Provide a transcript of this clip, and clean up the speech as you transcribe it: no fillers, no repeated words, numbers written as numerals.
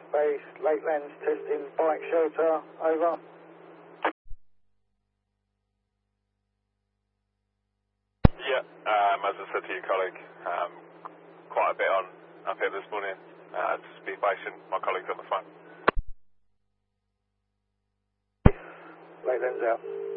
Base, late lens testing, bike shelter, over. Yeah, as I said to your colleague, quite a bit on up here this morning. Just be patient, my colleague's on the phone. Late lens out.